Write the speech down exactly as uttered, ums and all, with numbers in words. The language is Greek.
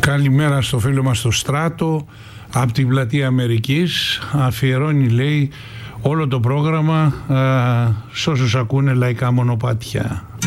Καλημέρα στο φίλο μας το Στράτο από την πλατεία Αμερικής. Αφιερώνει, λέει, όλο το πρόγραμμα α, σ' όσους ακούνε λαϊκά μονοπάτια.